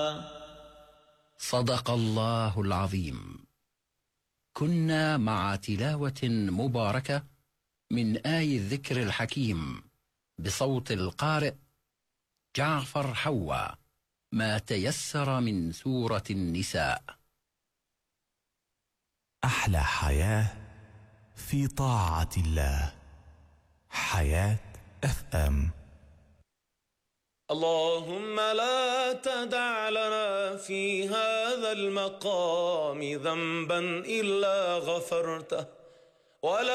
صدق الله العظيم. كنا مع تلاوة مباركة من آي الذكر الحكيم بصوت القارئ جعفر حوا، ما تيسر من سورة النساء. أحلى حياة في طاعة الله. حياة FM. اللهم لا تدع لنا في هذا المقام ذنبا إلا غفرته، ولا